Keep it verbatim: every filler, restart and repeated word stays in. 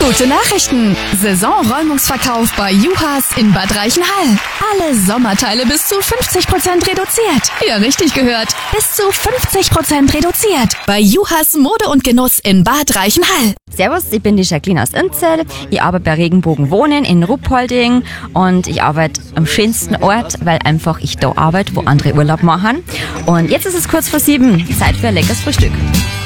Gute Nachrichten! Saisonräumungsverkauf bei Juhas in Bad Reichenhall. Alle Sommerteile bis zu fünfzig Prozent reduziert. Ja, richtig gehört. Bis zu fünfzig Prozent reduziert. Bei Juhas Mode und Genuss in Bad Reichenhall. Servus, ich bin die Jacqueline aus Inzell. Ich arbeite bei Regenbogen Wohnen in Ruppolding und ich arbeite am schönsten Ort, weil einfach ich da arbeite, wo andere Urlaub machen. Und jetzt ist es kurz vor sieben. Zeit für ein leckeres Frühstück.